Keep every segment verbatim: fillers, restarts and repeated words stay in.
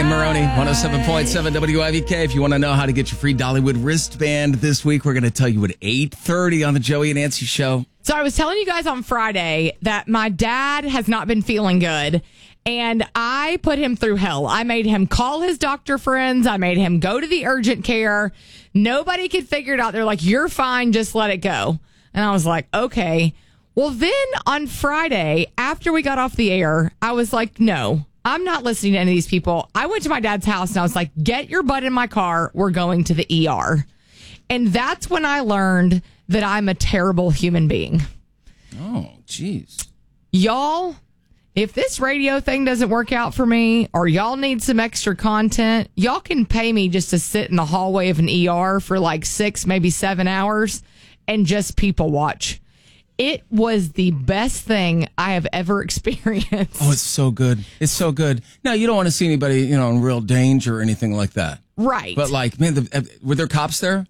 and Maroney, one oh seven point seven W I V K. If you want to know how to get your free Dollywood wristband this week, we're going to tell you at eight thirty on the Joey and Nancy Show. So I was telling you guys on Friday that my dad has not been feeling good, and I put him through hell. I made him call his doctor friends. I made him go to the urgent care. Nobody could figure it out. They're like, you're fine, just let it go. And I was like, okay. Well, then on Friday, after we got off the air, I was like, no, I'm not listening to any of these people. I went to my dad's house and I was like, get your butt in my car. We're going to the E R. And that's when I learned that I'm a terrible human being. Oh, jeez. Y'all, if this radio thing doesn't work out for me or y'all need some extra content, y'all can pay me just to sit in the hallway of an E R for like six, maybe seven hours and just people watch. It was the best thing I have ever experienced. Oh, it's so good. It's so good. Now, you don't want to see anybody, you know, in real danger or anything like that. Right. But like, man, the, were there cops there?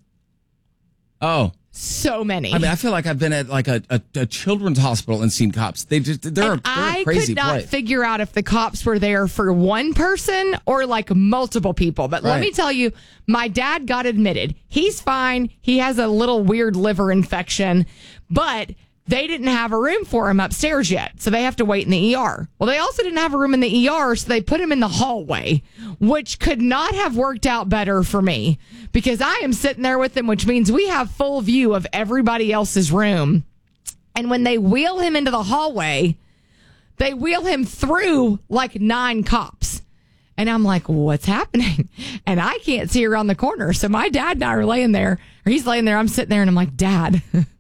Oh. So many. I mean, I feel like I've been at like a, a, a children's hospital and seen cops. They just, they're, they're I a crazy could not place. figure out if the cops were there for one person or like multiple people. But Right. let me tell you, my dad got admitted. He's fine. He has a little weird liver infection, but they didn't have a room for him upstairs yet, so they have to wait in the E R. Well, they also didn't have a room in the E R, so they put him in the hallway, which could not have worked out better for me because I am sitting there with him, which means we have full view of everybody else's room. And when they wheel him into the hallway, they wheel him through like nine cops. And I'm like, what's happening? And I can't see around the corner. So my dad and I are laying there, or he's laying there, I'm sitting there, and I'm like, Dad,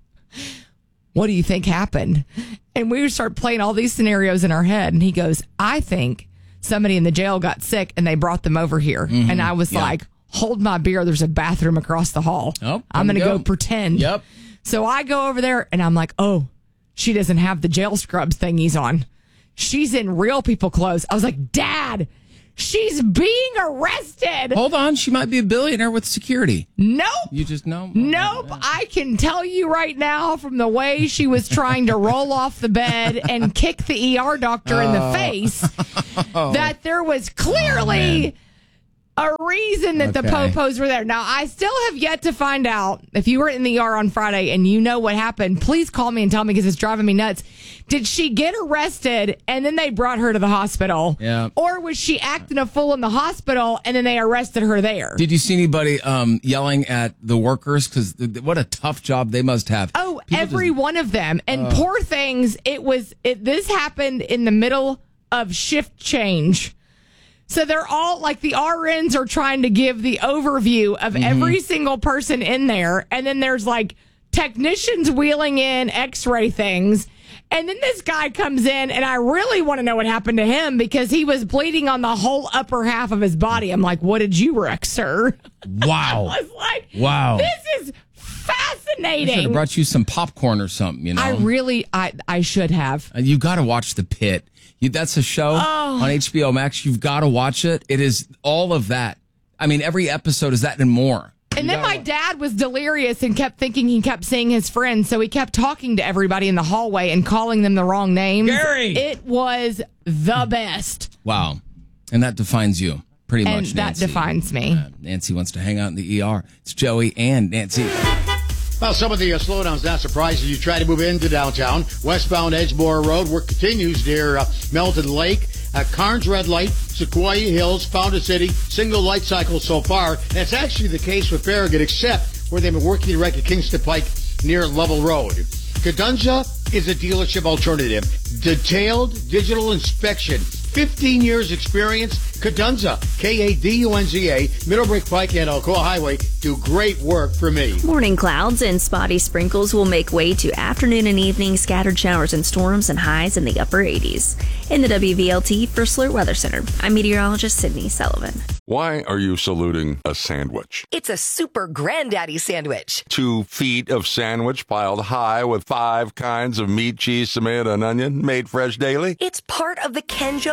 what do you think happened? And we would start playing all these scenarios in our head. And he goes, I think somebody in the jail got sick and they brought them over here. Mm-hmm. And I was yeah. like, hold my beer. There's a bathroom across the hall. Oh, I'm going to go. go pretend. Yep. So I go over there and I'm like, oh, she doesn't have the jail scrubs thingies on. She's in real people clothes. I was like, Dad, she's being arrested. Hold on. She might be a billionaire with security. Nope. You just know? Nope. I can tell you right now from the way she was trying to roll off the bed and kick the E R doctor oh. in the face oh. that there was clearly oh, a reason that okay. the popos were there. Now, I still have yet to find out. If you were in the E R on Friday and you know what happened, please call me and tell me because it's driving me nuts. Did she get arrested and then they brought her to the hospital? Yeah. Or was she acting a fool in the hospital and then they arrested her there? Did you see anybody um, yelling at the workers? Because th- what a tough job they must have. Oh, People every just, one of them. And uh, poor things, it was, it, this happened in the middle of shift change. So they're all like the R Ns are trying to give the overview of mm-hmm. every single person in there. And then there's like technicians wheeling in x-ray things. And then this guy comes in and I really want to know what happened to him because he was bleeding on the whole upper half of his body. I'm like, what did you wreck, sir? Wow. I was like, wow. This is fascinating. I should have brought you some popcorn or something, you know. I really, I, I should have. You got to watch The Pit. You, that's a show oh. on H B O Max. You've got to watch it. It is all of that. I mean, every episode is that and more. And you then my watch. dad was delirious and kept thinking he kept seeing his friends. So he kept talking to everybody in the hallway and calling them the wrong names. Gary! It was the best. Wow. And that defines you pretty and much, Nancy. That defines me. Uh, Nancy wants to hang out in the E R. It's Joey and Nancy. Well, some of the uh, slowdowns not surprising. You try to move into downtown. Westbound Edgemoor Road, work continues near uh, Melton Lake. Uh, Carnes Red Light, Sequoia Hills, Fountain City, single light cycle so far. That's actually the case with Farragut, except where they've been working to erect at Kingston Pike near Level Road. Cadunza is a dealership alternative. Detailed digital inspection. fifteen years experience. Cadunza, K A D U N Z A, Middlebrook Pike and Alcoa Highway do great work for me. Morning clouds and spotty sprinkles will make way to afternoon and evening scattered showers and storms and highs in the upper eighties. In the W V L T First Alert Weather Center, I'm meteorologist Sydney Sullivan. Why are you saluting a sandwich? It's a super granddaddy sandwich. Two feet of sandwich piled high with five kinds of meat, cheese, tomato, and onion, made fresh daily? It's part of the Kenjo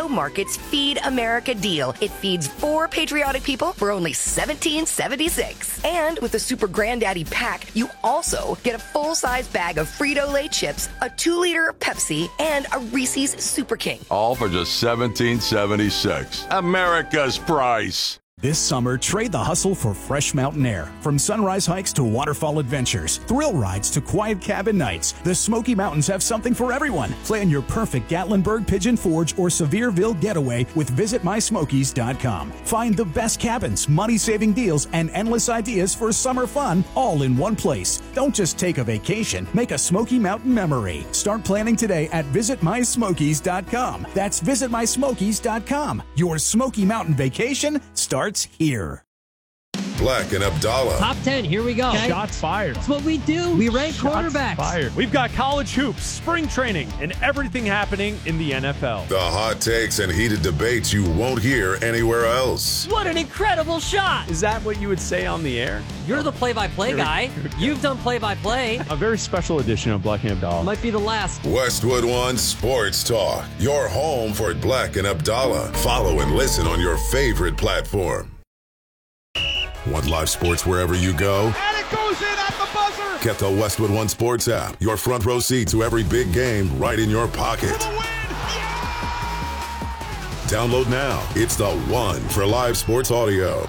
Market's Feed America deal. It feeds four patriotic people for only seventeen seventy-six. And with the Super Granddaddy pack, you also get a full-size bag of Frito-Lay chips, a two-liter Pepsi, and a Reese's Super King. All for just seventeen seventy-six. America's price. This summer, trade the hustle for fresh mountain air. From sunrise hikes to waterfall adventures, thrill rides to quiet cabin nights, the Smoky Mountains have something for everyone. Plan your perfect Gatlinburg, Pigeon Forge, or Sevierville getaway with visit my smokies dot com. Find the best cabins, money-saving deals, and endless ideas for summer fun all in one place. Don't just take a vacation, make a Smoky Mountain memory. Start planning today at visit my smokies dot com. That's visit my smokies dot com. Your Smoky Mountain vacation starts here. Black and Abdallah. Top ten, here we go. Okay. Shots fired. That's what we do. We rank Shots quarterbacks. Fired. We've got college hoops, spring training, and everything happening in the N F L. The hot takes and heated debates you won't hear anywhere else. What an incredible shot. Is that what you would say on the air? You're the play-by-play guy. You've done play-by-play. A very special edition of Black and Abdallah. Might be the last. Westwood One Sports Talk. Your home for Black and Abdallah. Follow and listen on your favorite platform. Want live sports wherever you go? And it goes in at the buzzer! Get the Westwood One Sports app. Your front row seat to every big game right in your pocket. For the win! Yeah! Download now. It's the one for live sports audio.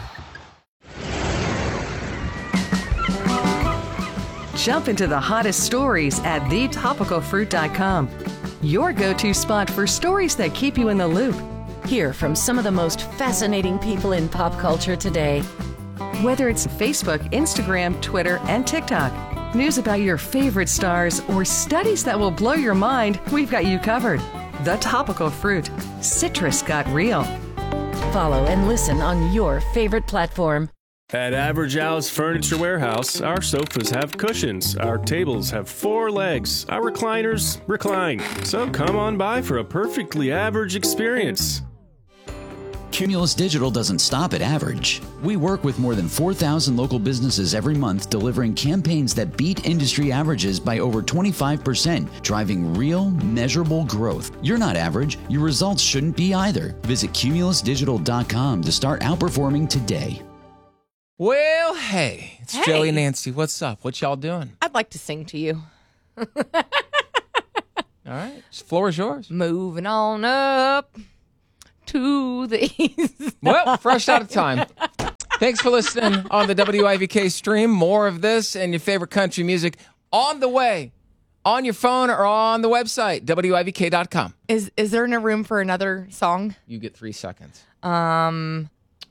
Jump into the hottest stories at the topical fruit dot com. Your go-to spot for stories that keep you in the loop. Hear from some of the most fascinating people in pop culture today. Whether it's Facebook, Instagram, Twitter, and TikTok, news about your favorite stars, or studies that will blow your mind, we've got you covered. The Topical Fruit. Citrus got real. Follow and listen on your favorite platform. At Average Al's Furniture Warehouse, our sofas have cushions, our tables have four legs, our recliners recline. So come on by for a perfectly average experience. Cumulus Digital doesn't stop at average. We work with more than four thousand local businesses every month, delivering campaigns that beat industry averages by over twenty-five percent, driving real, measurable growth. You're not average. Your results shouldn't be either. Visit cumulus digital dot com to start outperforming today. Well, hey, it's Hey. Joey and Nancy. What's up? What y'all doing? I'd like to sing to you. All right, the floor is yours. Moving on up to the east. Well, fresh out of time. Thanks for listening on the W I V K stream. More of this and your favorite country music on the way, on your phone or on the website, W I V K dot com. Is is there no room for another song? You get three seconds. Um,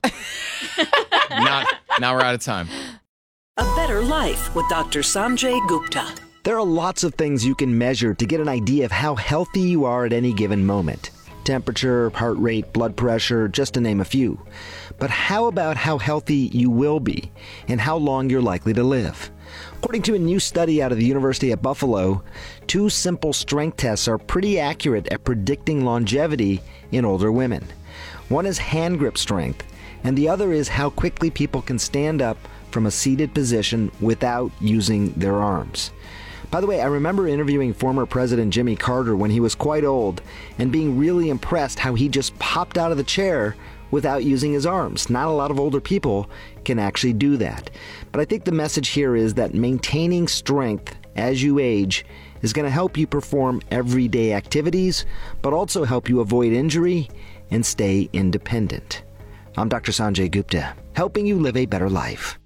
Not, now we're out of time. A Better Life with Doctor Sanjay Gupta. There are lots of things you can measure to get an idea of how healthy you are at any given moment. Temperature, heart rate, blood pressure, just to name a few. But how about how healthy you will be and how long you're likely to live? According to a new study out of the University of Buffalo, two simple strength tests are pretty accurate at predicting longevity in older women. One is hand grip strength, and the other is how quickly people can stand up from a seated position without using their arms. By the way, I remember interviewing former President Jimmy Carter when he was quite old and being really impressed how he just popped out of the chair without using his arms. Not a lot of older people can actually do that. But I think the message here is that maintaining strength as you age is going to help you perform everyday activities, but also help you avoid injury and stay independent. I'm Doctor Sanjay Gupta, helping you live a better life.